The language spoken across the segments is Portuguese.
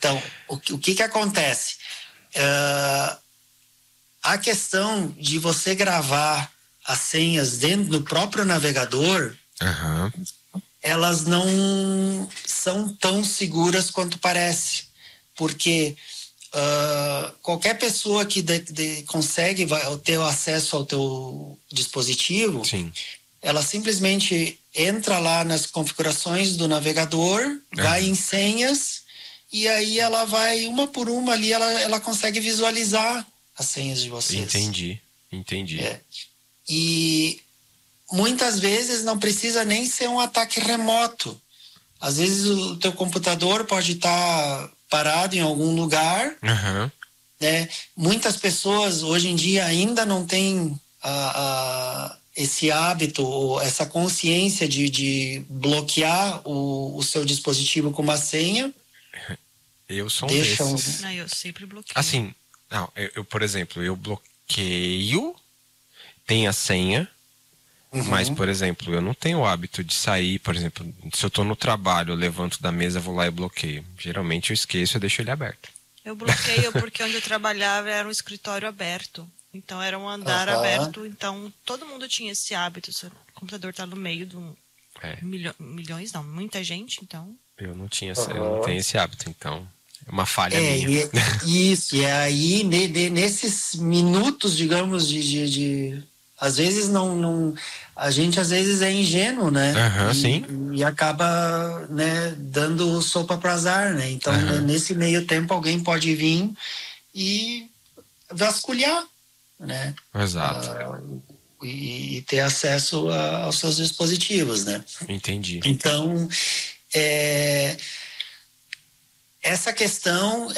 Então, o que acontece? A questão de você gravar as senhas dentro do próprio navegador, elas não são tão seguras quanto parece, porque qualquer pessoa que consegue ter acesso ao teu dispositivo, sim, ela simplesmente entra lá nas configurações do navegador, vai em senhas, e aí ela vai, uma por uma ali, ela consegue visualizar as senhas de vocês. Entendi. E muitas vezes não precisa nem ser um ataque remoto. Às vezes o teu computador pode estar parado em algum lugar, né? Muitas pessoas hoje em dia ainda não têm esse hábito, ou essa consciência de bloquear o seu dispositivo com uma senha. Eu sou desses. Não, eu sempre bloqueio. Assim, não, eu, por exemplo, eu bloqueio, tem a senha, mas, por exemplo, eu não tenho o hábito de sair, por exemplo, se eu tô no trabalho, eu levanto da mesa, vou lá e bloqueio. Geralmente eu esqueço e deixo ele aberto. Eu bloqueio porque onde eu trabalhava era um escritório aberto. Então era um andar aberto, então todo mundo tinha esse hábito. Seu computador tá no meio de milhões, não, muita gente, então... Eu não tinha, eu não tenho esse hábito, então é uma falha minha. Isso, e aí nesses minutos, digamos, às vezes a gente às vezes é ingênuo, né? Sim. E acaba, né, dando sopa para azar, né? Então, nesse meio tempo, alguém pode vir e vasculhar, né? Exato. E ter acesso aos seus dispositivos, né? Entendi. Então, essa questão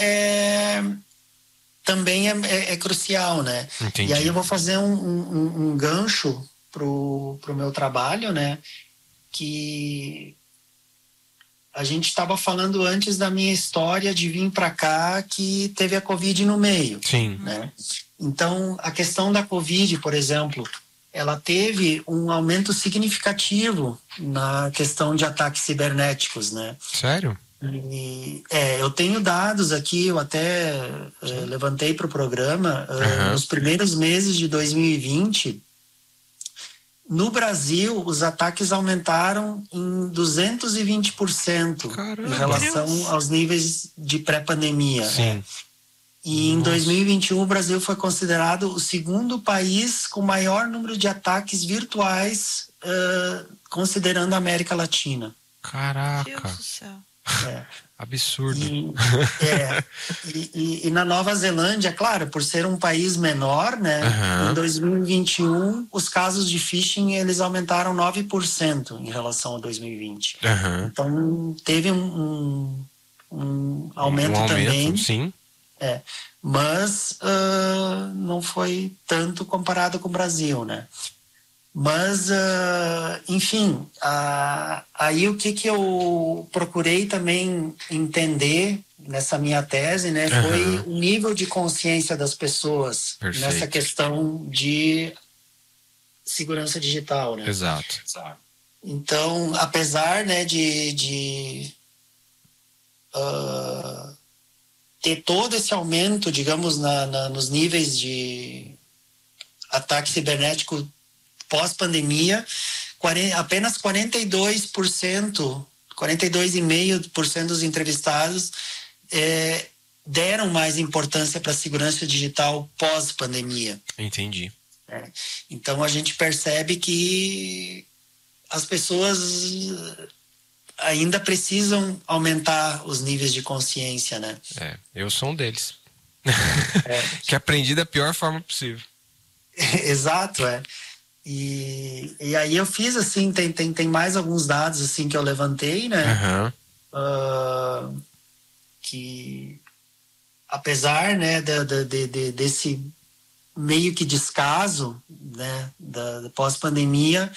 também é crucial, né? Entendi. E aí eu vou fazer um gancho pro meu trabalho, né? Que a gente estava falando antes da minha história de vir para cá, que teve a Covid no meio. Sim. Né? Então, a questão da Covid, por exemplo, ela teve um aumento significativo na questão de ataques cibernéticos, né? Sério? Eu tenho dados aqui, eu até levantei para o programa, nos primeiros meses de 2020, no Brasil, os ataques aumentaram em 220%. Caramba, em relação aos níveis de pré-pandemia. Sim. Né? E em 2021, o Brasil foi considerado o segundo país com maior número de ataques virtuais, considerando a América Latina. Caraca. Deus do céu. Absurdo. E na Nova Zelândia, claro, por ser um país menor, né? Em 2021, os casos de phishing, eles aumentaram 9% em relação a 2020. Então, teve um aumento também. Sim. Mas não foi tanto comparado com o Brasil, né? Mas, enfim, aí o que eu procurei também entender nessa minha tese, né, foi o nível de consciência das pessoas. Perfeito. Nessa questão de segurança digital, né? Exato. Então, apesar, né, de ter todo esse aumento, digamos, nos níveis de ataque cibernético pós-pandemia, apenas 42,5% dos entrevistados deram mais importância para a segurança digital pós-pandemia. Entendi. Então a gente percebe que as pessoas ainda precisam aumentar os níveis de consciência, né? Eu sou um deles. Que aprendi da pior forma possível. Exato, E aí eu fiz assim, tem mais alguns dados assim que eu levantei, né? Que apesar, né, desse meio que descaso, né, da pós-pandemia,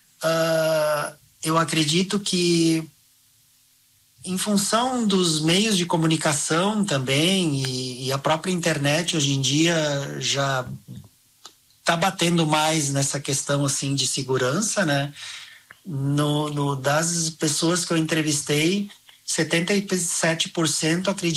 eu acredito que em função dos meios de comunicação também e a própria internet hoje em dia já está batendo mais nessa questão assim de segurança, né? Das pessoas que eu entrevistei, 77% acreditam